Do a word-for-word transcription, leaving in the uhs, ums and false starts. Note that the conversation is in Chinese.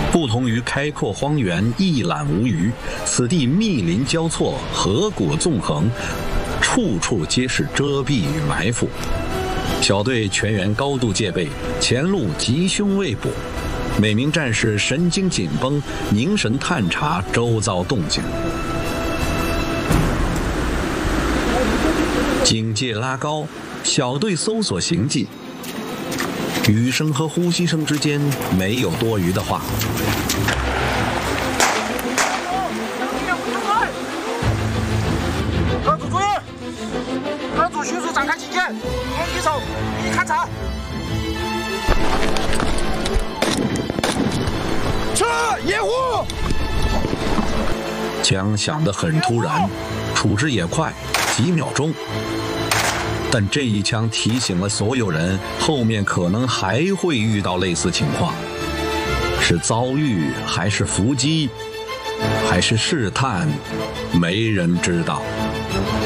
不同于开阔荒原一览无余，此地密林交错，河谷纵横，处处皆是遮蔽与埋伏。小队全员高度戒备，前路吉凶未卜，每名战士神经紧绷，凝神探查周遭动静。警戒拉高，小队搜索行迹。语声和呼吸声之间没有多余的话。 各组注意，各组迅速展开警戒，眼疾手，一勘查。 撤！掩护！ 枪响得很突然，处置也快，几秒钟。但这一枪提醒了所有人，后面可能还会遇到类似情况。是遭遇，还是伏击，还是试探，没人知道。